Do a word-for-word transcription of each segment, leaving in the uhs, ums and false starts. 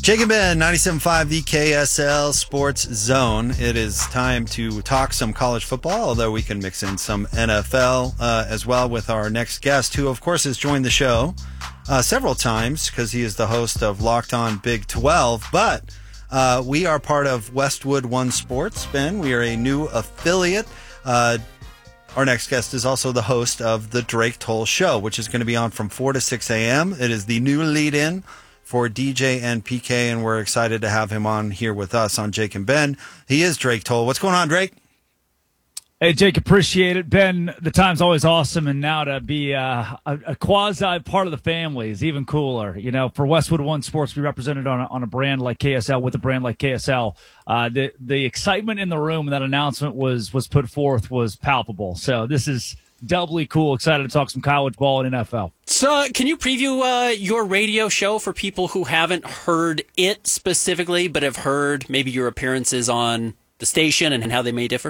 Jake and Ben, ninety-seven point five V K S L Sports Zone. It is time to talk some college football, although we can mix in some N F L uh, as well with our next guest, who, of course, has joined the show uh, several times because he is the host of Locked On Big twelve. But uh, we are part of Westwood One Sports, Ben. We are a new affiliate. Uh, our next guest is also the host of the Drake Toll Show, which is going to be on from four to six a.m. It is the new lead-in for D J and P K, and we're excited to have him on here with us on Jake and Ben. He is Drake Toll. What's going on, Drake? Hey, Jake, appreciate it. Ben, the time's always awesome, and now to be uh, a, a quasi part of the family is even cooler. You know, for Westwood One Sports to be represented on a, on a brand like K S L with a brand like K S L, uh, the the excitement in the room when that announcement was was put forth was palpable. So this is doubly cool. Excited to talk some college ball and N F L. So uh, can you preview uh, your radio show for people who haven't heard it specifically, but have heard maybe your appearances on the station and how they may differ?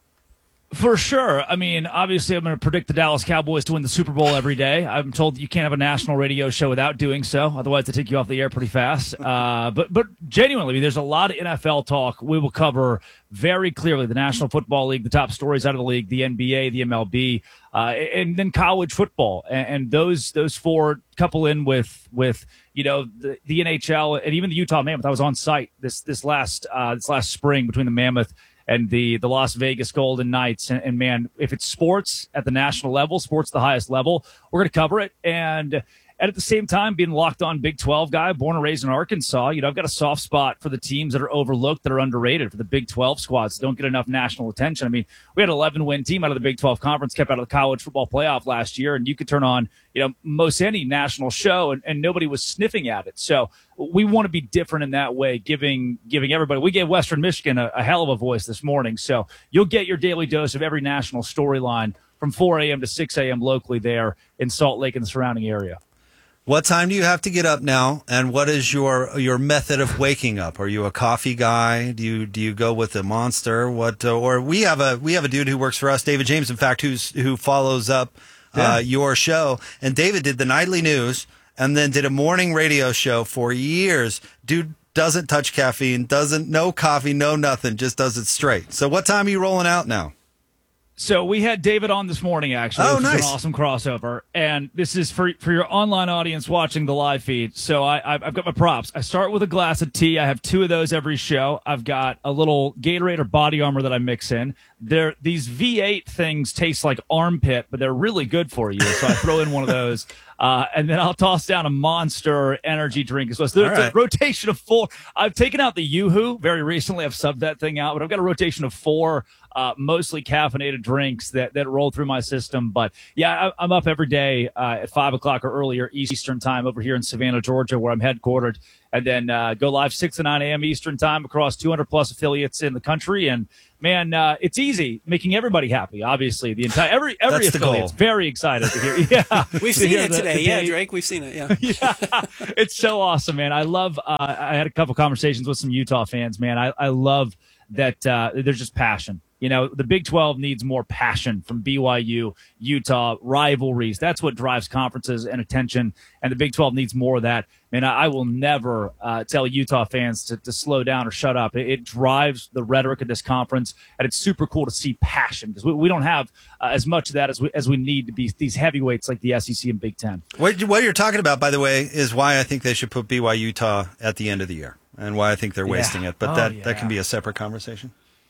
For sure. I mean, obviously, I'm going to predict the Dallas Cowboys to win the Super Bowl every day. I'm told that you can't have a national radio show without doing so. Otherwise, they take you off the air pretty fast. Uh, but but genuinely, there's a lot of N F L talk. We will cover very clearly the National Football League, the top stories out of the league, the N B A, the M L B, uh, and then college football. And, and those those four couple in with with you know the, the N H L and even the Utah Mammoth. I was on site this this last uh, this last spring between the Mammoth and the, the Las Vegas Golden Knights. And, and, man, if it's sports at the national level, sports the highest level, we're going to cover it. And, and at the same time, being Locked On Big twelve guy, born and raised in Arkansas, you know, I've got a soft spot for the teams that are overlooked, that are underrated, for the Big twelve squads that don't get enough national attention. I mean, we had an eleven-win team out of the Big twelve Conference, kept out of the college football playoff last year, and you could turn on, you know, most any national show, and, and nobody was sniffing at it. So we want to be different in that way, giving giving everybody. We gave Western Michigan a, a hell of a voice this morning. So you'll get your daily dose of every national storyline from four a.m. to six a.m. locally there in Salt Lake and the surrounding area. What time do you have to get up now, and what is your your method of waking up? Are you a coffee guy? Do you do you go with a Monster? What uh, or we have a we have a dude who works for us, David James, in fact, who's who follows up uh, yeah. your show. And David did the nightly news and then did a morning radio show for years. Dude doesn't touch caffeine, doesn't no coffee, no nothing, just does it straight. So what time are you rolling out now? So we had David on this morning, actually. Oh, which nice. is an awesome crossover. And this is for for your online audience watching the live feed. So I, I've got my props. I start with a glass of tea. I have two of those every show. I've got a little Gatorade or Body Armor that I mix in. They're, these V eight things taste like armpit, but they're really good for you. So I throw in one of those. Uh, and then I'll toss down a Monster energy drink as well. So there's right. a rotation of four. I've taken out the Yoo-Hoo very recently. I've subbed that thing out, but I've got a rotation of four uh, mostly caffeinated drinks that, that roll through my system. But, yeah, I, I'm up every day uh, at five o'clock or earlier Eastern time over here in Savannah, Georgia, where I'm headquartered. And then uh, go live six to nine a.m. Eastern time across two hundred plus affiliates in the country. And, man, uh, it's easy, making everybody happy, obviously. The entire every every That's the affiliate's goal. very excited to hear. Yeah, We've to seen hear it the- today. the Yeah, day- Drake, we've seen it. Yeah. yeah, it's so awesome, man. I love. Uh, I had a couple conversations with some Utah fans, man. I, I love that uh, there's just passion. You know, the Big twelve needs more passion from B Y U, Utah, rivalries. That's what drives conferences and attention, and the Big twelve needs more of that. Man, I, I will never uh, tell Utah fans to, to slow down or shut up. It, it drives the rhetoric of this conference, and it's super cool to see passion because we, we don't have uh, as much of that as we, as we need to be these heavyweights like the S E C and Big Ten. What, what you're talking about, by the way, is why I think they should put B Y U Utah at the end of the year and why I think they're Yeah. wasting it. But Oh, that, yeah. that can be a separate conversation.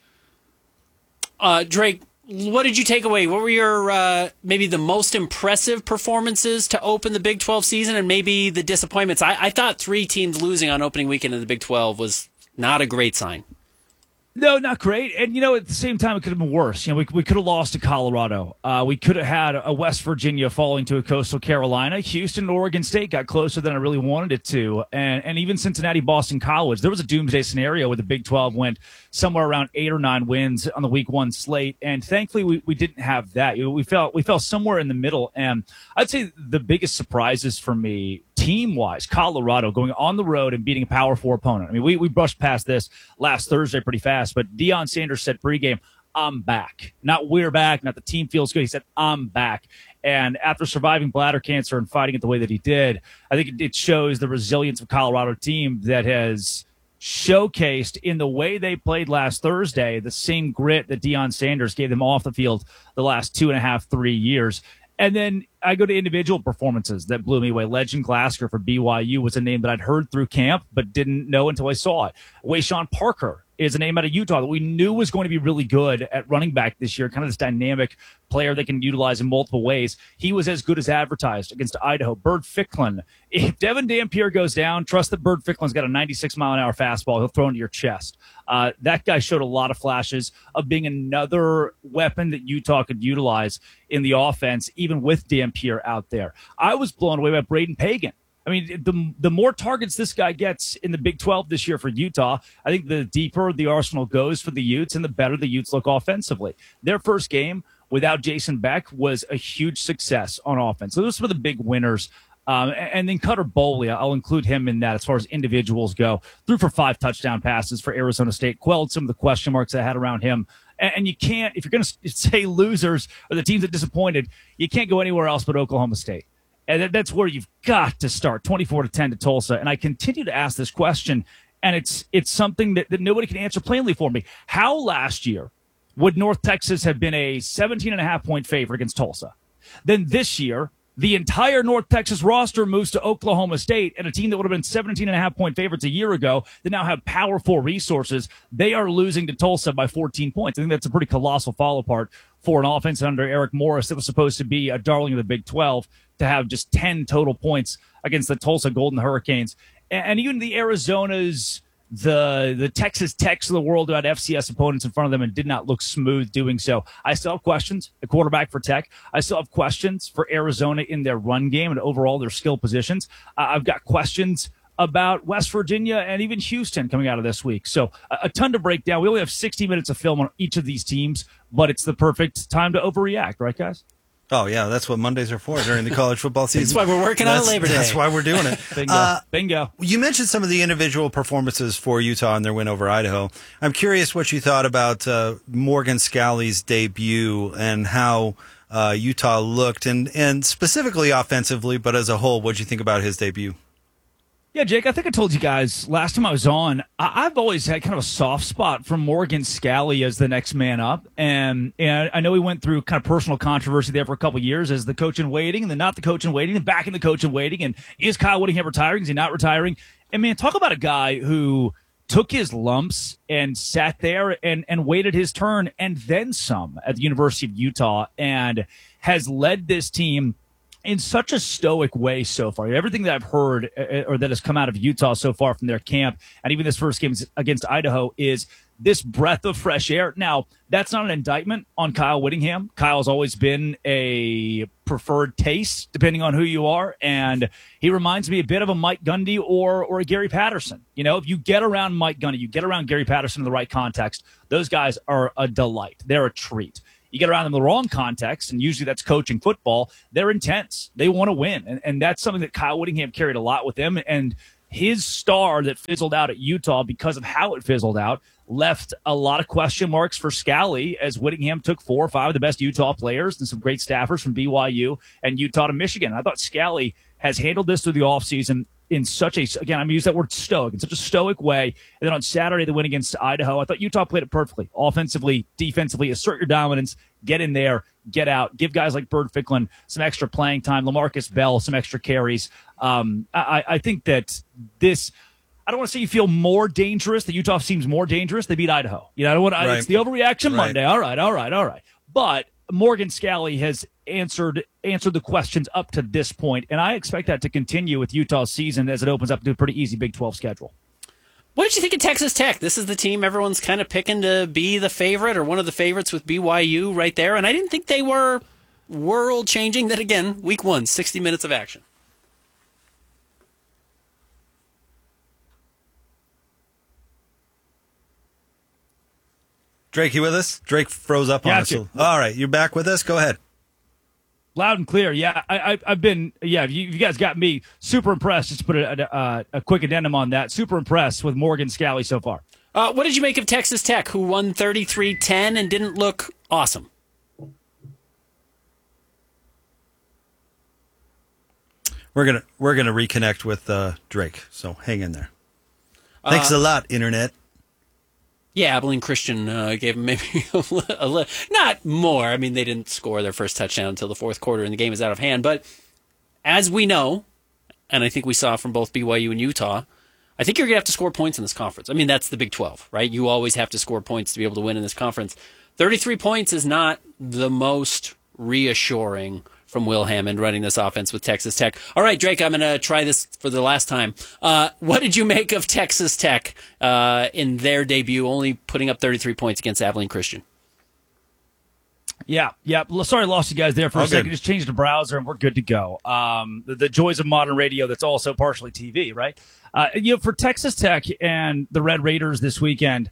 Uh, Drake, what did you take away? What were your uh, maybe the most impressive performances to open the Big twelve season, and maybe the disappointments? I, I thought three teams losing on opening weekend in the Big twelve was not a great sign. No, not great. And, you know, at the same time, it could have been worse. You know, we, we could have lost to Colorado. Uh, we could have had a West Virginia falling to a Coastal Carolina. Houston and Oregon State got closer than I really wanted it to. And and even Cincinnati, Boston College. There was a doomsday scenario where the Big twelve went somewhere around eight or nine wins on the week one slate. And thankfully, we, we didn't have that. We felt, we fell somewhere in the middle. And I'd say the biggest surprises for me, team-wise, Colorado going on the road and beating a Power Four opponent. I mean, we, we brushed past this last Thursday pretty fast, but Deion Sanders said pregame, I'm back. Not we're back, not the team feels good. He said, I'm back. And after surviving bladder cancer and fighting it the way that he did, I think it shows the resilience of Colorado team that has showcased in the way they played last Thursday, the same grit that Deion Sanders gave them off the field the last two and a half, three years. And then I go to individual performances that blew me away. Legend Glasgow for B Y U was a name that I'd heard through camp, but didn't know until I saw it. Wayshawn Parker is a name out of Utah that we knew was going to be really good at running back this year, kind of this dynamic player they can utilize in multiple ways. He was as good as advertised against Idaho. Bird Ficklin. If Devin Dampier goes down, trust that Bird Ficklin's got a ninety-six mile an hour fastball. He'll throw into your chest. Uh, that guy showed a lot of flashes of being another weapon that Utah could utilize in the offense, even with Dampier out there. I was blown away by Braden Pagan. I mean, the the more targets this guy gets in the Big twelve this year for Utah, I think the deeper the arsenal goes for the Utes and the better the Utes look offensively. Their first game without Jason Beck was a huge success on offense. So those were the big winners. Um, and, and then Cutter Boley, I'll include him in that as far as individuals go. Threw for five touchdown passes for Arizona State, quelled some of the question marks I had around him. And, and you can't, if you're going to say losers or the teams that disappointed, you can't go anywhere else but Oklahoma State. And that's where you've got to start, twenty-four to ten to Tulsa. And I continue to ask this question, and it's it's something that, that nobody can answer plainly for me. How last year would North Texas have been a seventeen and a half point favorite against Tulsa? Then this year, the entire North Texas roster moves to Oklahoma State, and a team that would have been seventeen and a half point favorites a year ago that now have powerful resources. They are losing to Tulsa by fourteen points. I think that's a pretty colossal fall apart for an offense under Eric Morris that was supposed to be a darling of the Big twelve to have just ten total points against the Tulsa Golden Hurricanes. And even the Arizonas, the the Texas Techs of the world who had F C S opponents in front of them and did not look smooth doing so. I still have questions at quarterback for Tech. I still have questions for Arizona in their run game and overall their skill positions. Uh, I've got questions about West Virginia and even Houston coming out of this week. So a, a ton to break down. We only have sixty minutes of film on each of these teams, but it's the perfect time to overreact, right, guys? Oh, yeah, that's what Mondays are for during the college football season. That's why we're working that's, on Labor Day. That's why we're doing it. Bingo. Uh, Bingo. You mentioned some of the individual performances for Utah in their win over Idaho. I'm curious what you thought about uh, Morgan Scalley's debut and how uh, Utah looked, and, and specifically offensively, but as a whole, what did you think about his debut? Yeah, Jake, I think I told you guys last time I was on, I- I've always had kind of a soft spot for Morgan Scalley as the next man up. And, and I know he went through kind of personal controversy there for a couple of years as the coach in waiting, and then not the coach in waiting, and back in the coach in waiting. And is Kyle Whittingham retiring? Is he not retiring? And, man, talk about a guy who took his lumps and sat there and, and waited his turn and then some at the University of Utah and has led this team in such a stoic way so far. Everything that I've heard uh, or that has come out of Utah so far from their camp, and even this first game against Idaho, is this breath of fresh air. Now, that's not an indictment on Kyle Whittingham. Kyle's always been a preferred taste, depending on who you are, and he reminds me a bit of a Mike Gundy or or a Gary Patterson. You know, if you get around Mike Gundy, you get around Gary Patterson in the right context, those guys are a delight. They're a treat. You get around them in the wrong context, and usually that's coaching football, they're intense. They want to win. And, and that's something that Kyle Whittingham carried a lot with him. And his star that fizzled out at Utah because of how it fizzled out left a lot of question marks for Scalley as Whittingham took four or five of the best Utah players and some great staffers from B Y U and Utah to Michigan. I thought Scalley has handled this through the offseason in such a, again, I'm going to use that word stoic, in such a stoic way. And then on Saturday, the win against Idaho, I thought Utah played it perfectly. Offensively, defensively, assert your dominance, get in there, get out, give guys like Bird Ficklin some extra playing time, LaMarcus Bell some extra carries. Um, I, I think that this, I don't want to say you feel more dangerous, that Utah seems more dangerous. They beat Idaho. You know, I don't want to, Right. It's the overreaction Right. Monday. All right, all right, all right. But Morgan Scalley has answered answered the questions up to this point, and I expect that to continue with Utah's season as it opens up to a pretty easy Big twelve schedule. What did you think of Texas Tech? This is the team everyone's kind of picking to be the favorite or one of the favorites with B Y U right there, and I didn't think they were world-changing. Then again, week one, sixty minutes of action. Drake, you with us? Drake froze up on Got us. you. All right, you're back with us? Go ahead. Loud and clear. Yeah, I, I, I've been, yeah, you, you guys got me super impressed. Just to put a, a, a quick addendum on that. Super impressed with Morgan Scalley so far. Uh, what did you make of Texas Tech, who won thirty-three ten and didn't look awesome? we're gonna we're gonna reconnect with uh, Drake. So hang in there. Thanks uh, a lot, Internet. Yeah, Abilene Christian uh, gave them maybe a little, a little, not more. I mean, they didn't score their first touchdown until the fourth quarter, and the game is out of hand. But as we know, and I think we saw from both B Y U and Utah, I think you're going to have to score points in this conference. I mean, that's the Big twelve, right? You always have to score points to be able to win in this conference. thirty-three points is not the most reassuring from Will Hammond running this offense with Texas Tech. All right, Drake, I'm going to try this for the last time. Uh, what did you make of Texas Tech uh, in their debut, only putting up thirty-three points against Abilene Christian? Yeah, yeah. Sorry I lost you guys there for All a second. good. Just changed the browser, and we're good to go. Um, the, the joys of modern radio that's also partially T V, right? Uh, you know, for Texas Tech and the Red Raiders this weekend,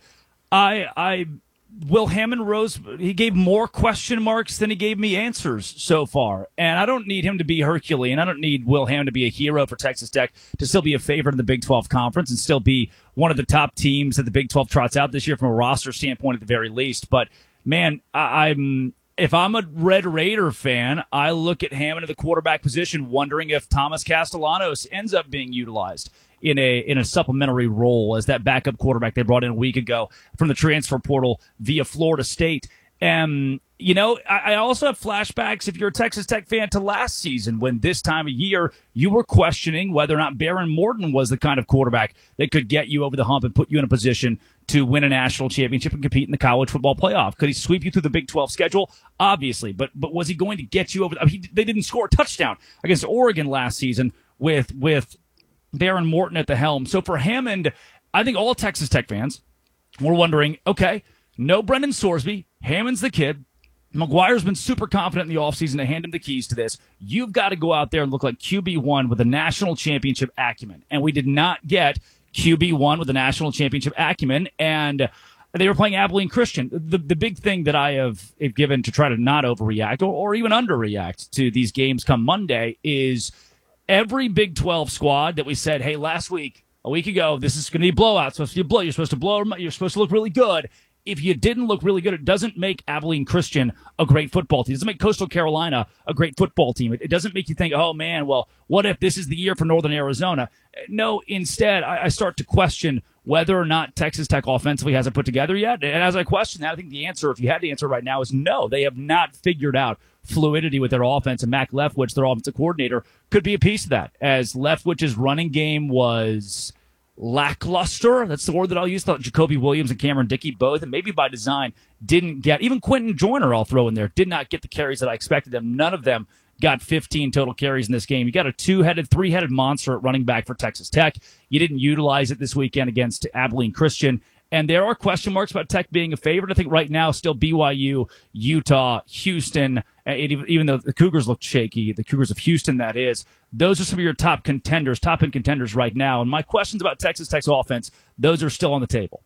I I – Will Hammond rose, he gave more question marks than he gave me answers so far. And I don't need him to be Herculean. I don't need Will Hammond to be a hero for Texas Tech to still be a favorite in the Big twelve Conference and still be one of the top teams that the Big twelve trots out this year from a roster standpoint at the very least. But, man, I, I'm if I'm a Red Raider fan, I look at Hammond at the quarterback position wondering if Thomas Castellanos ends up being utilized in a in a supplementary role as that backup quarterback they brought in a week ago from the transfer portal via Florida State. And, you know, I, I also have flashbacks, if you're a Texas Tech fan, to last season when this time of year you were questioning whether or not Baron Morton was the kind of quarterback that could get you over the hump and put you in a position to win a national championship and compete in the college football playoff. Could he sweep you through the Big twelve schedule? Obviously. But but was he going to get you over? I mean, he, they didn't score a touchdown against Oregon last season with with Baron Morton at the helm. So for Hammond, I think all Texas Tech fans were wondering, okay, no Brendan Sorsby, Hammond's the kid. McGuire's been super confident in the offseason to hand him the keys to this. You've got to go out there and look like Q B one with a national championship acumen. And we did not get Q B one with a national championship acumen, and they were playing Abilene Christian. The the big thing that I have, have given to try to not overreact or, or even underreact to these games come Monday is every Big twelve squad that we said, hey, last week, a week ago, this is going to be a blowout. It's supposed to be a blow. You're supposed to blow. You're supposed to look really good. If you didn't look really good, it doesn't make Abilene Christian a great football team. It doesn't make Coastal Carolina a great football team. It, it doesn't make you think, oh, man, well, what if this is the year for Northern Arizona? No, instead, I, I start to question whether or not Texas Tech offensively has it put together yet. And as I question that, I think the answer, if you had to answer right now, is no. They have not figured out fluidity with their offense, and Mac Leftwich, their offensive coordinator, could be a piece of that, as Leftwich's running game was lackluster. That's the word that I'll use. Thought Jacoby Williams and Cameron Dickey both, and maybe by design, didn't get, even Quentin Joyner I'll throw in there, did not get the carries that I expected them. None of them got fifteen total carries in this game. You got a two-headed, three-headed monster at running back for Texas Tech. You didn't utilize it this weekend against Abilene Christian. And there are question marks about Tech being a favorite. I think right now still B Y U, Utah, Houston, even, even though the Cougars look shaky, the Cougars of Houston, that is. Those are some of your top contenders, top-end contenders right now. And my questions about Texas Tech's offense, those are still on the table.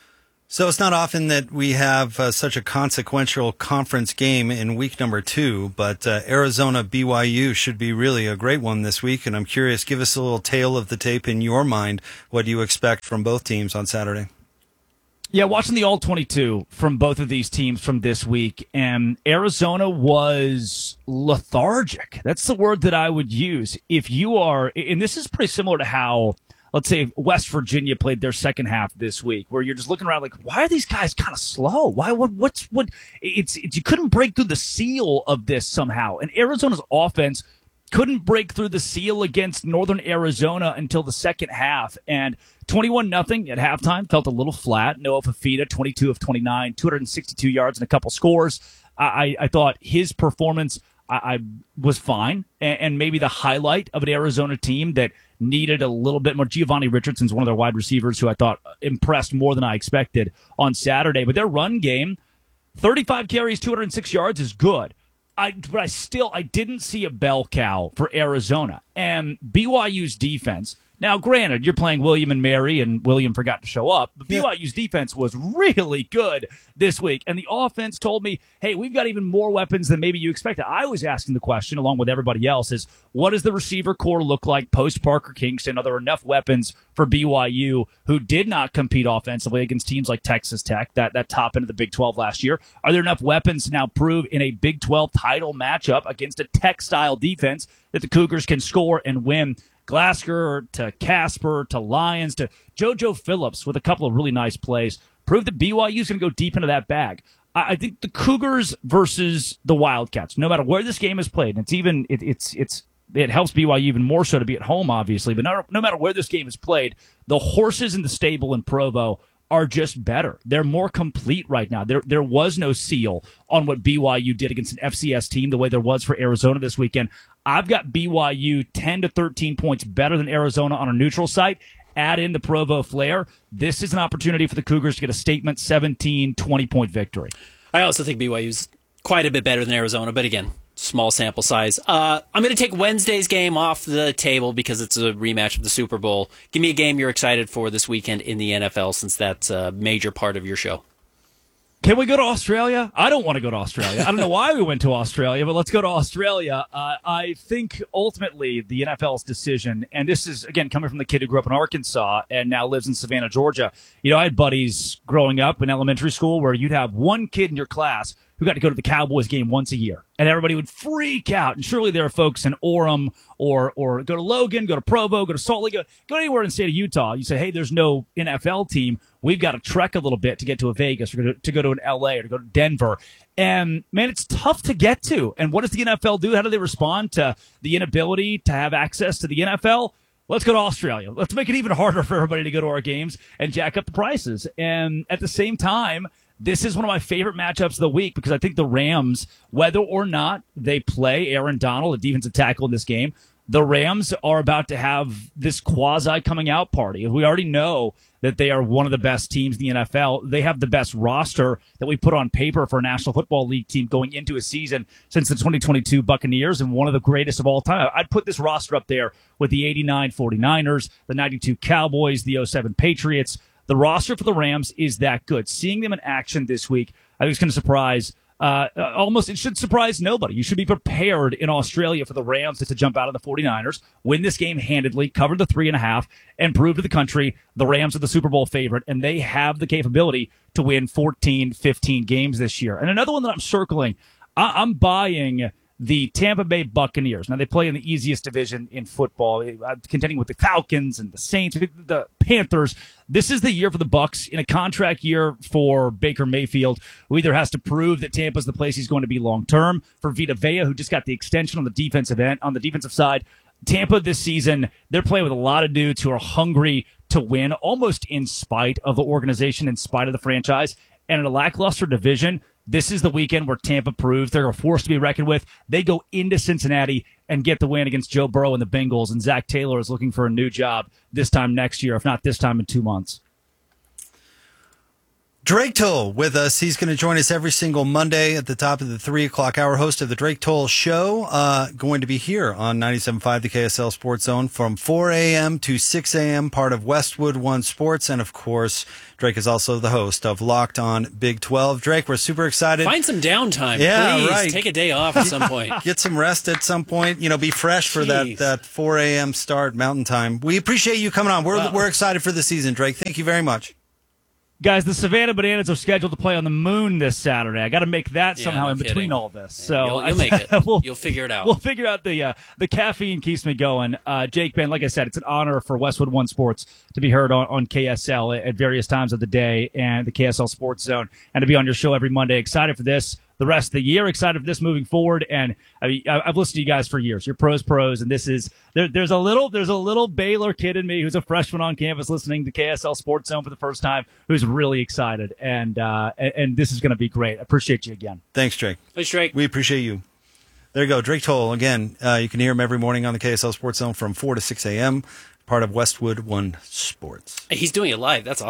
So it's not often that we have uh, such a consequential conference game in week number two, but uh, Arizona B Y U should be really a great one this week. And I'm curious, give us a little tale of the tape in your mind. What do you expect from both teams on Saturday? Yeah, watching the all twenty-two from both of these teams from this week, and Arizona was lethargic. That's the word that I would use. If you are, and this is pretty similar to how, let's say, West Virginia played their second half this week, where you're just looking around like, why are these guys kind of slow? Why? What? What's what? It's, it's you couldn't break through the seal of this somehow, and Arizona's offense couldn't break through the seal against Northern Arizona until the second half, and twenty-one nothing at halftime felt a little flat. Noah Fafita, twenty-two of twenty-nine, two hundred sixty-two yards and a couple scores. I, I, I thought his performance I, I was fine, and, and maybe the highlight of an Arizona team that needed a little bit more. Giovanni Richardson's one of their wide receivers who I thought impressed more than I expected on Saturday. But their run game, thirty-five carries, two hundred six yards is good. I, but I still I didn't see a bell cow for Arizona. And B Y U's defense Now, granted, you're playing William and Mary, and William forgot to show up, but Yeah. B Y U's defense was really good this week, and the offense told me, hey, we've got even more weapons than maybe you expected. I was asking the question, along with everybody else, is what does the receiver core look like post Parker Kingston? Are there enough weapons for B Y U, who did not compete offensively against teams like Texas Tech, that, that top end of the Big twelve last year? Are there enough weapons to now prove in a Big twelve title matchup against a Tech-style defense that the Cougars can score and win? Glasgow to Casper to Lyons to JoJo Phillips with a couple of really nice plays proved that B Y U is going to go deep into that bag. I, I think the Cougars versus the Wildcats, no matter where this game is played, and it's even it, it's it's it helps B Y U even more so to be at home, obviously. But no, no matter where this game is played, the horses in the stable in Provo are just better. They're more complete right now. There there was no seal on what B Y U did against an F C S team the way there was for Arizona this weekend. I've got B Y U ten to thirteen points better than Arizona on a neutral site. Add in the Provo flair. This is an opportunity for the Cougars to get a statement seventeen, twenty-point victory. I also think B Y U's quite a bit better than Arizona, but again, small sample size. Uh, I'm going to take Wednesday's game off the table because it's a rematch of the Super Bowl. Give me a game you're excited for this weekend in the N F L, since that's a major part of your show. Can we go to Australia? I don't want to go to Australia. I don't know why we went to Australia, but let's go to Australia. Uh, I think ultimately the N F L's decision, and this is, again, coming from the kid who grew up in Arkansas and now lives in Savannah, Georgia. You know, I had buddies growing up in elementary school where you'd have one kid in your class who got to go to the Cowboys game once a year, and everybody would freak out. And surely there are folks in Orem or or go to Logan, go to Provo, go to Salt Lake, go, go anywhere in the state of Utah. You say, hey, there's no N F L team. We've got to trek a little bit to get to a Vegas or to, to go to an L A or to go to Denver. And, man, it's tough to get to. And what does the N F L do? How do they respond to the inability to have access to the N F L? Let's go to Australia. Let's make it even harder for everybody to go to our games and jack up the prices. And at the same time, this is one of my favorite matchups of the week because I think the Rams, whether or not they play Aaron Donald, a defensive tackle in this game, the Rams are about to have this quasi coming out party. We already know that they are one of the best teams in the N F L. They have the best roster that we put on paper for a National Football League team going into a season since the twenty twenty-two Buccaneers, and one of the greatest of all time. I'd put this roster up there with the eighty-nine 49ers, the ninety-two Cowboys, the oh seven Patriots. The roster for the Rams is that good. Seeing them in action this week, I think it's going to surprise Uh, almost, it should surprise nobody. You should be prepared in Australia for the Rams to jump out of the 49ers, win this game handedly, cover the three and a half, and prove to the country the Rams are the Super Bowl favorite, and they have the capability to win fourteen, fifteen games this year. And another one that I'm circling, I- I'm buying the Tampa Bay Buccaneers. Now, they play in the easiest division in football, contending with the Falcons and the Saints, the Panthers. This is the year for the Bucs in a contract year for Baker Mayfield, who either has to prove that Tampa's the place he's going to be long-term. For Vita Vea, who just got the extension on the defensive end, on the defensive side. Tampa this season, they're playing with a lot of dudes who are hungry to win, almost in spite of the organization, in spite of the franchise. And in a lackluster division, this is the weekend where Tampa proves they're a force to be reckoned with. They go into Cincinnati and get the win against Joe Burrow and the Bengals, and Zach Taylor is looking for a new job this time next year, if not this time in two months. Drake Toll with us. He's going to join us every single Monday at the top of the three o'clock hour. Host of the Drake Toll Show, uh, going to be here on ninety-seven point five, the K S L Sports Zone from four a.m. to six a.m., part of Westwood One Sports. And, of course, Drake is also the host of Locked On Big twelve. Drake, we're super excited. Find some downtime, yeah, please. Right. Take a day off at some point. Get some rest at some point. You know, be fresh for that, Jeez. that four a.m. start Mountain Time. We appreciate you coming on. We're, Wow. we're excited for the season, Drake. Thank you very much. Guys, the Savannah Bananas are scheduled to play on the moon this Saturday. I got to make that Yeah, somehow no in between kidding. all this. So You'll, you'll make it. we'll, You'll figure it out. We'll figure out the uh, the caffeine keeps me going. Uh, Jake, Ben, like I said, it's an honor for Westwood One Sports to be heard on, on K S L at, at various times of the day and the K S L Sports Zone, and to be on your show every Monday. Excited for this. The rest of the year, excited for this moving forward, and I mean, I've listened to you guys for years. You're pros, pros, and this is there, there's a little there's a little Baylor kid in me who's a freshman on campus listening to K S L Sports Zone for the first time, who's really excited, and uh, and, and this is going to be great. I appreciate you again. Thanks, Drake. Thanks, Drake. We appreciate you. There you go, Drake Toll. Again, uh, you can hear him every morning on the K S L Sports Zone from four to six a.m., part of Westwood One Sports. He's doing it live. That's awesome.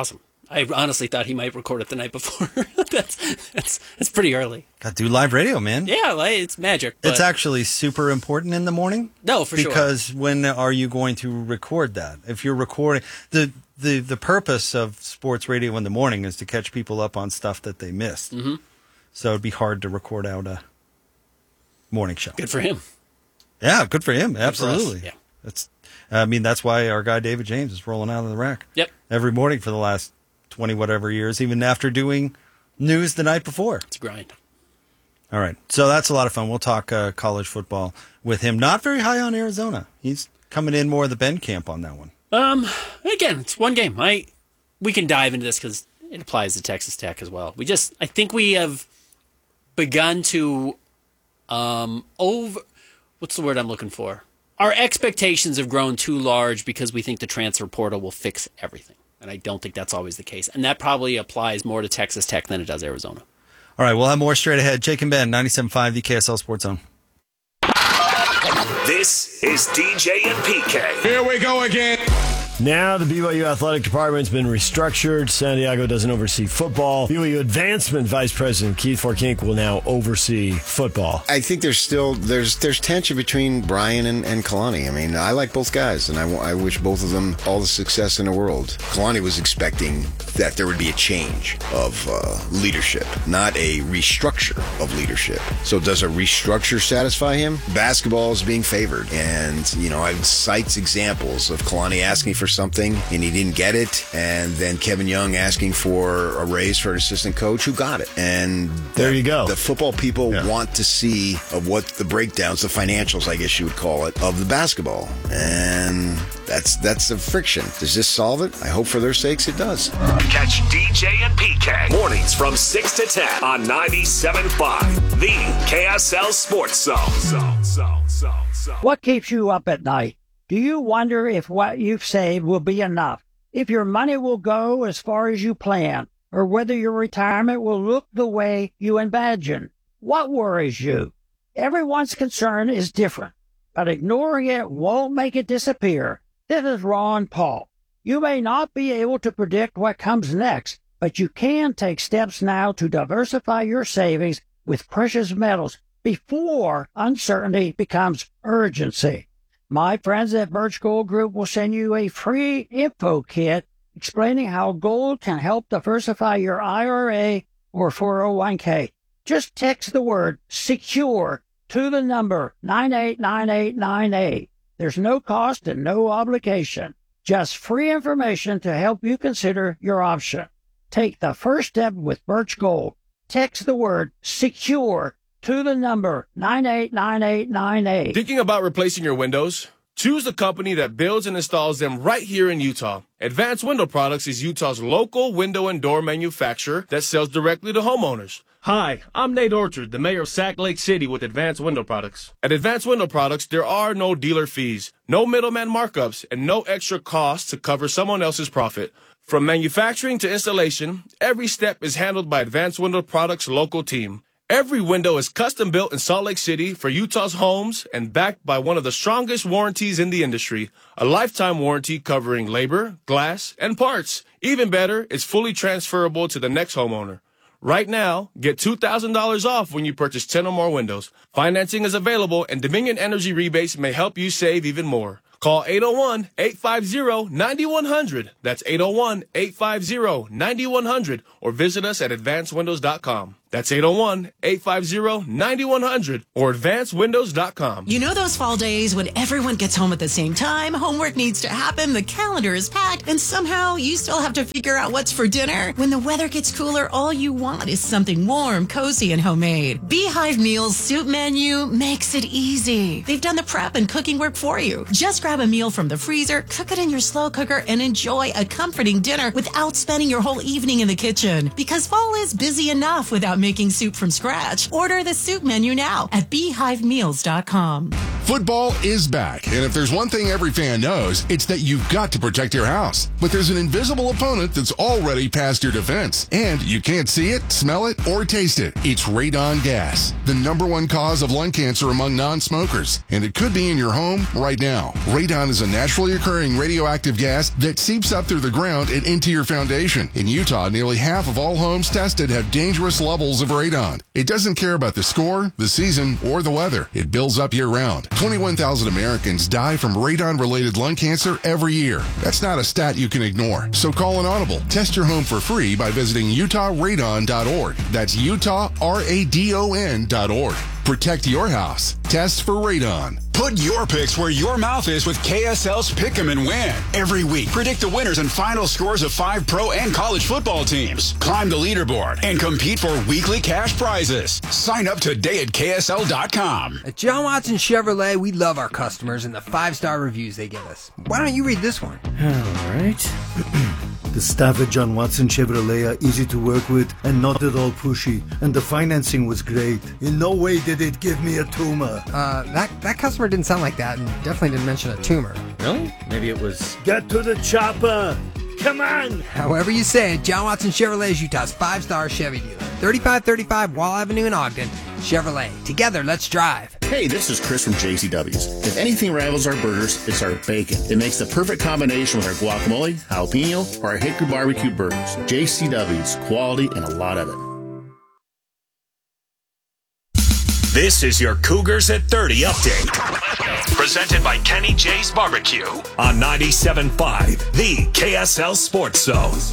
I honestly thought he might record it the night before. that's that's that's pretty early. Got to do live radio, man. Yeah, like, it's magic. But It's actually super important in the morning. No, for sure. Because when are you going to record that? If you're recording, the, the, the purpose of sports radio in the morning is to catch people up on stuff that they missed. Mm-hmm. So it'd be hard to record out a morning show. Good for him. Yeah, good for him. Good for us. Absolutely. Yeah. That's. I mean, that's why our guy David James is rolling out of the rack. Yep. Every morning for the last twenty whatever years, even after doing news the night before. It's a grind. All right. So that's a lot of fun. We'll talk uh, college football with him. Not very high on Arizona. He's coming in more of the Bend camp on that one. Um, again, it's one game. I we can dive into this because it applies to Texas Tech as well. We just, I think we have begun to um over. What's the word I'm looking for? Our expectations have grown too large because we think the transfer portal will fix everything. And I don't think that's always the case. And that probably applies more to Texas Tech than it does Arizona. All right, we'll have more straight ahead. Jake and Ben, ninety-seven point five, the K S L Sports Zone. This is D J and P K. Here we go again. Now the B Y U athletic department's been restructured. San Diego doesn't oversee football. B Y U advancement vice president Keith Forkink will now oversee football. I think there's still there's there's tension between Brian and, and Kalani. I mean, I like both guys, and I, I wish both of them all the success in the world. Kalani was expecting that there would be a change of uh, leadership, not a restructure of leadership. So does a restructure satisfy him? Basketball is being favored, and you know, I've cites examples of Kalani asking for something and he didn't get it, and then Kevin Young asking for a raise for an assistant coach who got it. And there you go. The football people yeah. want to see of what the breakdowns, the financials, I guess you would call it, of the basketball, and that's that's the friction. Does this solve it? I hope for their sakes it does. Catch D J and P K mornings from six to ten on ninety-seven point five, the K S L Sports Zone. Zone, zone, zone, zone. What keeps you up at night? Do you wonder if what you've saved will be enough? If your money will go as far as you plan? Or whether your retirement will look the way you imagine? What worries you? Everyone's concern is different, but ignoring it won't make it disappear. This is Ron Paul. You may not be able to predict what comes next, but you can take steps now to diversify your savings with precious metals before uncertainty becomes urgency. My friends at Birch Gold Group will send you a free info kit explaining how gold can help diversify your I R A or four oh one k. Just text the word SECURE to the number nine eight nine eight nine eight. There's no cost and no obligation. Just free information to help you consider your option. Take the first step with Birch Gold. Text the word SECURE to the number nine eight nine eight nine eight. Thinking about replacing your windows? Choose the company that builds and installs them right here in Utah. Advanced Window Products is Utah's local window and door manufacturer that sells directly to homeowners. Hi, I'm Nate Orchard, the mayor of Sac Lake City with Advanced Window Products. At Advanced Window Products, there are no dealer fees, no middleman markups, and no extra costs to cover someone else's profit. From manufacturing to installation, every step is handled by Advanced Window Products' local team. Every window is custom built in Salt Lake City for Utah's homes and backed by one of the strongest warranties in the industry, a lifetime warranty covering labor, glass, and parts. Even better, it's fully transferable to the next homeowner. Right now, get two thousand dollars off when you purchase ten or more windows. Financing is available, and Dominion Energy rebates may help you save even more. Call eight oh one, eight five zero, nine one zero zero. That's eight oh one, eight five zero, nine one zero zero, or visit us at advanced windows dot com. That's eight oh one, eight five zero, nine one zero zero or advanced windows dot com. You know those fall days when everyone gets home at the same time, homework needs to happen, the calendar is packed, and somehow you still have to figure out what's for dinner? When the weather gets cooler, all you want is something warm, cozy, and homemade. Beehive Meals Soup Menu makes it easy. They've done the prep and cooking work for you. Just grab a meal from the freezer, cook it in your slow cooker, and enjoy a comforting dinner without spending your whole evening in the kitchen. Because fall is busy enough without about making soup from scratch. Order the soup menu now at beehive meals dot com. Football is back, and if there's one thing every fan knows, it's that you've got to protect your house. But there's an invisible opponent that's already past your defense, and you can't see it, smell it, or taste it. It's radon gas, the number one cause of lung cancer among non-smokers, and it could be in your home right now. Radon is a naturally occurring radioactive gas that seeps up through the ground and into your foundation. In Utah, nearly half of all homes tested have dangerous levels of radon. It doesn't care about the score, the season, or the weather. It builds up year-round. twenty-one thousand Americans die from radon-related lung cancer every year. That's not a stat you can ignore. So call an audible. Test your home for free by visiting utah radon dot org. That's Utah R A D O N dot org. Protect your house. Test for radon. Put your picks where your mouth is with K S L's Pick 'em and Win. Every week, predict the winners and final scores of five pro and college football teams. Climb the leaderboard and compete for weekly cash prizes. Sign up today at K S L dot com. At John Watson Chevrolet, we love our customers and the five-star reviews they give us. Why don't you read this one? All right. The staff at John Watson Chevrolet are easy to work with and not at all pushy, and the financing was great. In no way did it give me a tumor. Uh, that, that customer didn't sound like that and definitely didn't mention a tumor. Really? Maybe it was... Get to the chopper! Come on! However you say it, John Watson Chevrolet is Utah's five-star Chevy dealer. thirty-five thirty-five Wall Avenue in Ogden. Chevrolet. Together, let's drive. Hey, this is Chris from J C W's. If anything rivals our burgers, it's our bacon. It makes the perfect combination with our guacamole, jalapeno, or our hickory barbecue burgers. J C W's. Quality and a lot of it. This is your Cougars at thirty update. Presented by Kenny J's Barbecue on ninety-seven point five, the K S L Sports Zone.